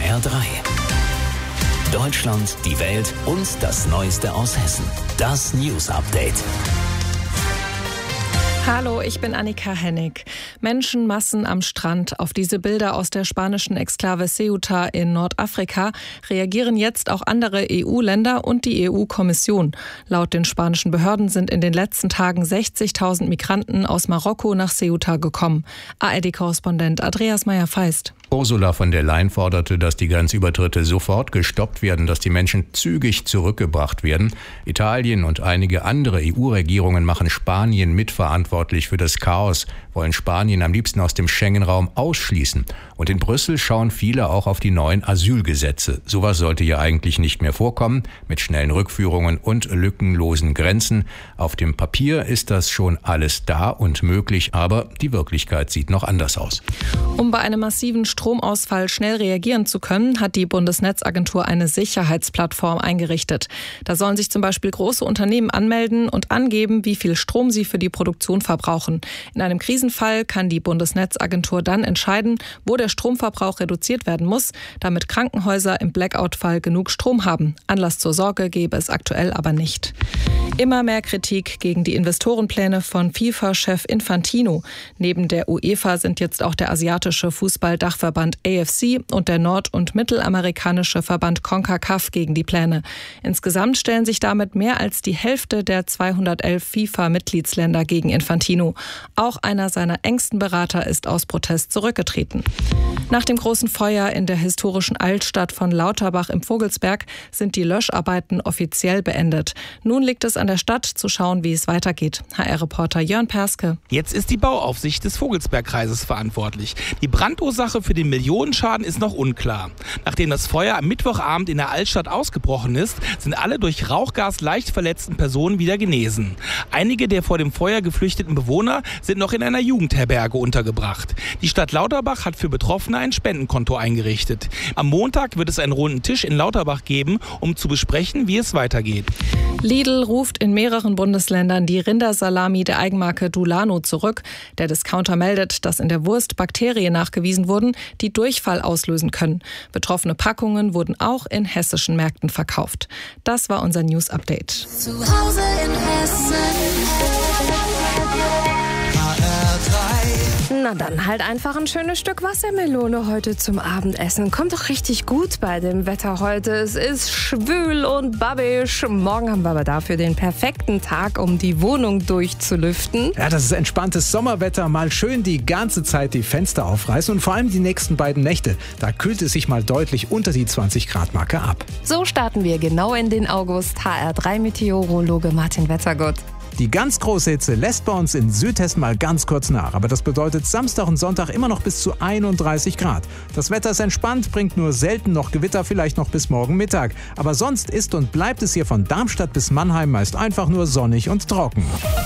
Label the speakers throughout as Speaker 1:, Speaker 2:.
Speaker 1: HR3. Deutschland, die Welt und das Neueste aus Hessen. Das News Update.
Speaker 2: Hallo, ich bin Annika Hennig. Menschenmassen am Strand. Auf diese Bilder aus der spanischen Exklave Ceuta in Nordafrika reagieren jetzt auch andere EU-Länder und die EU-Kommission. Laut den spanischen Behörden sind in den letzten Tagen 60.000 Migranten aus Marokko nach Ceuta gekommen. ARD-Korrespondent Andreas Meyer-Feist.
Speaker 3: Ursula von der Leyen forderte, dass die Grenzübertritte sofort gestoppt werden, dass die Menschen zügig zurückgebracht werden. Italien und einige andere EU-Regierungen machen Spanien mitverantwortlich für das Chaos, wollen Spanien am liebsten aus dem Schengen-Raum ausschließen. Und in Brüssel schauen viele auch auf die neuen Asylgesetze. Sowas sollte ja eigentlich nicht mehr vorkommen, mit schnellen Rückführungen und lückenlosen Grenzen. Auf dem Papier ist das schon alles da und möglich, aber die Wirklichkeit sieht noch anders aus.
Speaker 2: Um bei einem massiven Stromausfall schnell reagieren zu können, hat die Bundesnetzagentur eine Sicherheitsplattform eingerichtet. Da sollen sich zum Beispiel große Unternehmen anmelden und angeben, wie viel Strom sie für die Produktion verbrauchen. In einem Krisenfall kann die Bundesnetzagentur dann entscheiden, wo der Stromverbrauch reduziert werden muss, damit Krankenhäuser im Blackout-Fall genug Strom haben. Anlass zur Sorge gebe es aktuell aber nicht. Immer mehr Kritik gegen die Investorenpläne von FIFA-Chef Infantino. Neben der UEFA sind jetzt auch der asiatische Fußball-Dachverband AFC und der nord- und mittelamerikanische Verband CONCACAF gegen die Pläne. Insgesamt stellen sich damit mehr als die Hälfte der 211 FIFA-Mitgliedsländer gegen Infantino. Auch einer seiner engsten Berater ist aus Protest zurückgetreten. Nach dem großen Feuer in der historischen Altstadt von Lauterbach im Vogelsberg sind die Löscharbeiten offiziell beendet. Nun liegt es an der Stadt, zu schauen, wie es weitergeht. HR-Reporter Jörn Perske.
Speaker 4: Jetzt ist die Bauaufsicht des Vogelsbergkreises verantwortlich. Die Brandursache für den Millionenschaden ist noch unklar. Nachdem das Feuer am Mittwochabend in der Altstadt ausgebrochen ist, sind alle durch Rauchgas leicht verletzten Personen wieder genesen. Einige der vor dem Feuer geflüchteten Bewohner sind noch in einer Jugendherberge untergebracht. Die Stadt Lauterbach hat für Betroffene ein Spendenkonto eingerichtet. Am Montag wird es einen runden Tisch in Lauterbach geben, um zu besprechen, wie es weitergeht.
Speaker 2: Lidl ruft in mehreren Bundesländern die Rindersalami der Eigenmarke Dulano zurück. Der Discounter meldet, dass in der Wurst Bakterien nachgewiesen wurden, die Durchfall auslösen können. Betroffene Packungen wurden auch in hessischen Märkten verkauft. Das war unser News Update.
Speaker 5: Zu Hause in Hessen.
Speaker 6: Na dann halt einfach ein schönes Stück Wassermelone heute zum Abendessen. Kommt doch richtig gut bei dem Wetter heute. Es ist schwül und babbisch. Morgen haben wir aber dafür den perfekten Tag, um die Wohnung durchzulüften.
Speaker 7: Ja, das ist entspanntes Sommerwetter. Mal schön die ganze Zeit die Fenster aufreißen und vor allem die nächsten beiden Nächte. Da kühlt es sich mal deutlich unter die 20-Grad-Marke ab.
Speaker 6: So starten wir genau in den August. HR3-Meteorologe Martin Wettergott.
Speaker 7: Die ganz große Hitze lässt bei uns in Südhessen mal ganz kurz nach. Aber das bedeutet Samstag und Sonntag immer noch bis zu 31 Grad. Das Wetter ist entspannt, bringt nur selten noch Gewitter, vielleicht noch bis morgen Mittag. Aber sonst ist und bleibt es hier von Darmstadt bis Mannheim meist einfach nur sonnig und trocken.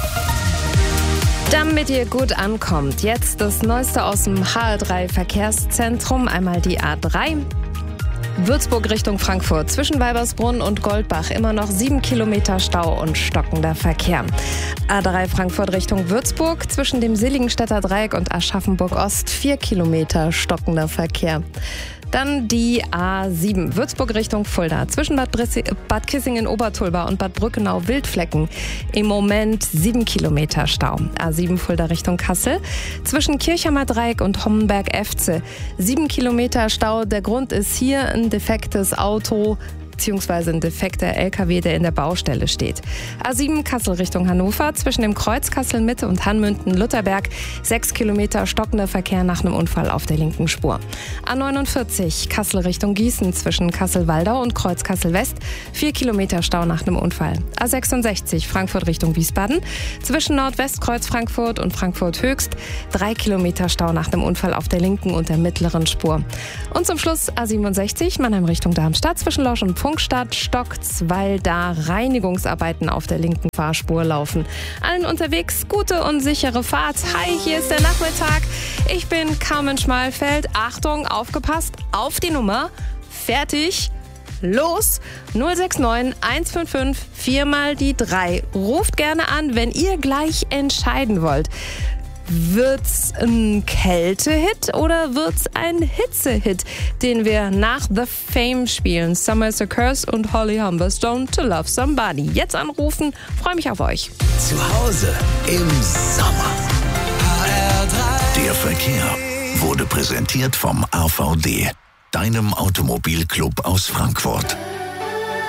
Speaker 6: Damit ihr gut ankommt, jetzt das Neueste aus dem HR3-Verkehrszentrum. Einmal die A3. Würzburg Richtung Frankfurt. Zwischen Weibersbrunn und Goldbach immer noch 7 Kilometer Stau und stockender Verkehr. A3 Frankfurt Richtung Würzburg. Zwischen dem Seligenstädter Dreieck und Aschaffenburg Ost 4 Kilometer stockender Verkehr. Dann die A7 Würzburg Richtung Fulda. Zwischen Bad Kissingen-Obertulba und Bad Brückenau-Wildflecken im Moment 7 Kilometer Stau. A7 Fulda Richtung Kassel. Zwischen Kirchheimer Dreieck und Hommenberg-Efze 7 Kilometer Stau. Der Grund ist hier ein defektes Auto bzw. ein defekter LKW, der in der Baustelle steht. A7 Kassel Richtung Hannover, zwischen dem Kreuz Kassel-Mitte und Hanmünden-Lutherberg 6 Kilometer stockender Verkehr nach einem Unfall auf der linken Spur. A49 Kassel Richtung Gießen, zwischen Kassel-Waldau und Kreuz Kassel-West 4 Kilometer Stau nach einem Unfall. A66 Frankfurt Richtung Wiesbaden, zwischen Nordwestkreuz Frankfurt und Frankfurt Höchst 3 Kilometer Stau nach einem Unfall auf der linken und der mittleren Spur. Und zum Schluss A67 Mannheim Richtung Darmstadt, zwischen Lorsch und Funkstadt stockt's, weil da Reinigungsarbeiten auf der linken Fahrspur laufen. Allen unterwegs gute und sichere Fahrt. Hi, hier ist der Nachmittag. Ich bin Carmen Schmalfeld. Achtung, aufgepasst, auf die Nummer. Fertig. Los, 069 155 4 mal die 3. Ruft gerne an, wenn ihr gleich entscheiden wollt. Wird's ein Kälte-Hit oder wird's ein Hitze-Hit, den wir nach The Fame spielen? Summer is a Curse und Holly Humberstone, To Love Somebody. Jetzt anrufen, freue mich auf euch.
Speaker 1: Zu Hause im Sommer.
Speaker 8: Der Verkehr wurde präsentiert vom AVD, deinem Automobilclub aus Frankfurt.